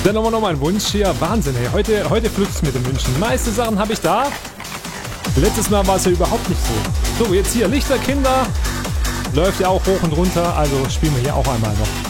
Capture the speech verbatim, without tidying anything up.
Dann nochmal noch mal ein Wunsch hier. Wahnsinn, ey. Heute, heute flutscht es mit den Wünschen. Die meisten Sachen habe ich da. Letztes Mal war es ja überhaupt nicht so. So, jetzt hier Lichterkinder. Läuft ja auch hoch und runter. Also spielen wir hier auch einmal noch.